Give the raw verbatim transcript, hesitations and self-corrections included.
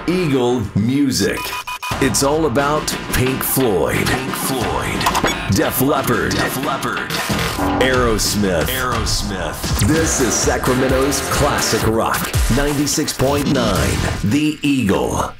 Eagle Music. It's all about Pink Floyd. Pink Floyd. Def Leppard. Def Leppard. Aerosmith. Aerosmith. This is Sacramento's classic rock. ninety-six point nine The Eagle.